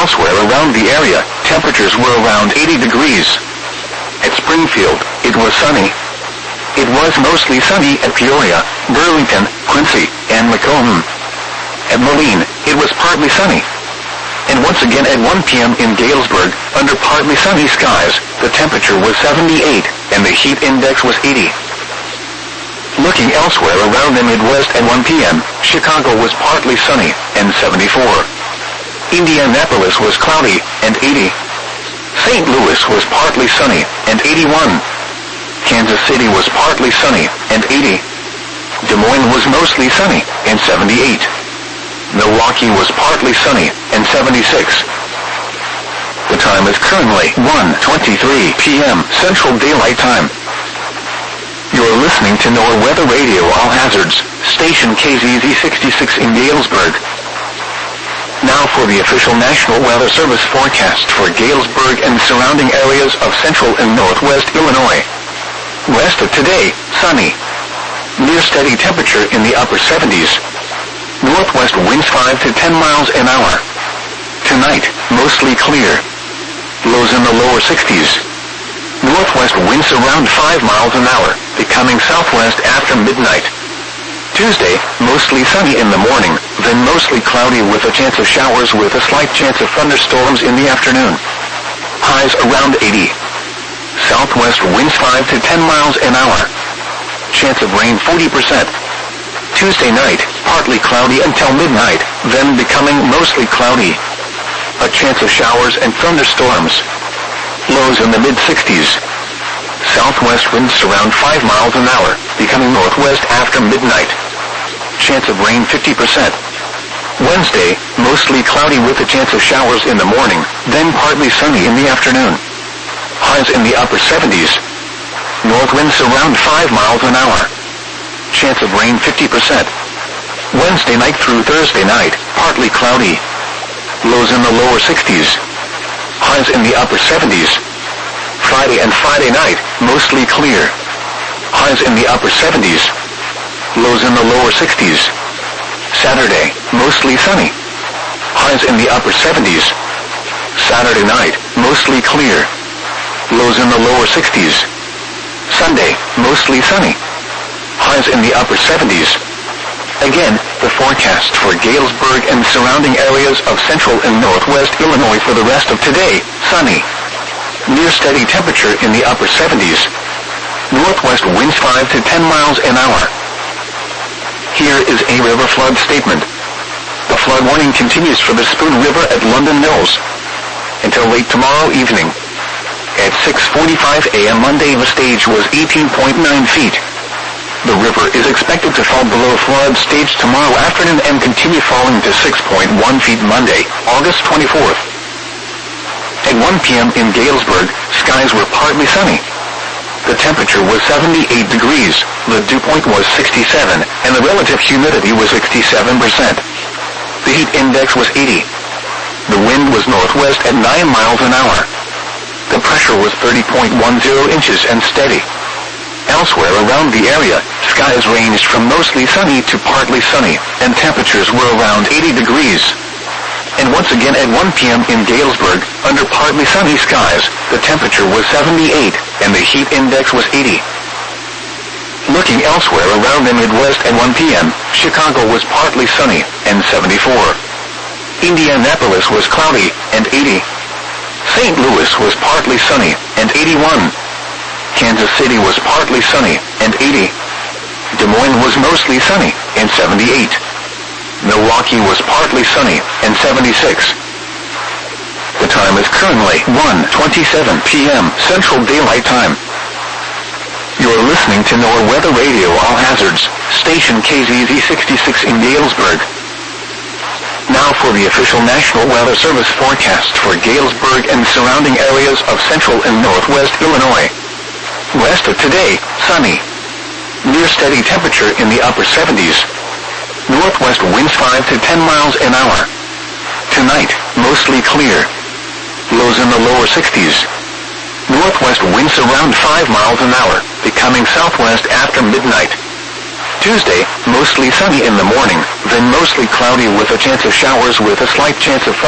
elsewhere around the area, temperatures were around 80 degrees. At Springfield, it was sunny. It was mostly sunny at Peoria, Burlington, Quincy, and Macomb. At Moline, it was partly sunny. And once again at 1 p.m. in Galesburg, under partly sunny skies, the temperature was 78, and the heat index was 80. Looking elsewhere around the Midwest at 1 p.m., Chicago was partly sunny, and 74. Indianapolis was cloudy, and 80. St. Louis was partly sunny, and 81. Kansas City was partly sunny, and 80. Des Moines was mostly sunny, and 78. Milwaukee was partly sunny, and 76. The time is currently 1:23 p.m. Central Daylight Time. You're listening to NOAA Weather Radio All Hazards, station KZZ 66 in Galesburg. Now for the official National Weather Service forecast for Galesburg and surrounding areas of central and northwest Illinois. West of today, sunny. Near steady temperature in the upper 70s. Northwest winds 5 to 10 miles an hour. Tonight, mostly clear. Lows in the lower 60s. Northwest winds around 5 miles an hour, becoming southwest after midnight. Tuesday, mostly sunny in the morning, then mostly cloudy with a chance of showers with a slight chance of thunderstorms in the afternoon. Highs around 80. Southwest winds 5 to 10 miles an hour. Chance of rain 40%. Tuesday night, partly cloudy until midnight, then becoming mostly cloudy. A chance of showers and thunderstorms. Lows in the mid-60s. Southwest winds around 5 miles an hour, becoming northwest after midnight. Chance of rain 50%. Wednesday, mostly cloudy with a chance of showers in the morning, then partly sunny in the afternoon. Highs in the upper 70s. North winds around 5 miles an hour. Chance of rain 50%. Wednesday night through Thursday night, partly cloudy. Lows in the lower 60s. Highs in the upper 70s. Friday and Friday night, mostly clear. Highs in the upper 70s. Lows in the lower 60s. Saturday, mostly sunny. Highs in the upper 70s. Saturday night, mostly clear. Lows in the lower 60s. Sunday, mostly sunny. Highs in the upper 70s. Again, the forecast for Galesburg and surrounding areas of central and northwest Illinois for the rest of today, sunny. Near steady temperature in the upper 70s. Northwest winds 5 to 10 miles an hour. Here is a river flood statement. The flood warning continues for the Spoon River at London Mills until late tomorrow evening. At 6:45 a.m. Monday, the stage was 18.9 feet. The river is expected to fall below flood stage tomorrow afternoon and continue falling to 6.1 feet Monday, August 24th. At 1 p.m. in Galesburg, skies were partly sunny. The temperature was 78 degrees, the dew point was 67, and the relative humidity was 67%. The heat index was 80. The wind was northwest at 9 miles an hour. The pressure was 30.10 inches and steady. Elsewhere around the area, skies ranged from mostly sunny to partly sunny, and temperatures were around 80 degrees. And once again at 1 p.m. in Galesburg, under partly sunny skies, the temperature was 78, and the heat index was 80. Looking elsewhere around the Midwest at 1 p.m., Chicago was partly sunny, and 74. Indianapolis was cloudy, and 80. St. Louis was partly sunny, and 81. Kansas City was partly sunny, and 80. Des Moines was mostly sunny, and 78. Milwaukee was partly sunny, and 76. The time is currently 1:27 p.m. Central Daylight Time. You're listening to NOAA Weather Radio All Hazards, station KZZ 66 in Galesburg. Now for the official National Weather Service forecast for Galesburg and surrounding areas of central and northwest Illinois. West of today, sunny. Near steady temperature in the upper 70s. Northwest winds 5 to 10 miles an hour. Tonight, mostly clear. Lows in the lower 60s. Northwest winds around 5 miles an hour, becoming southwest after midnight. Tuesday, mostly sunny in the morning, then mostly cloudy with a chance of showers with a slight chance of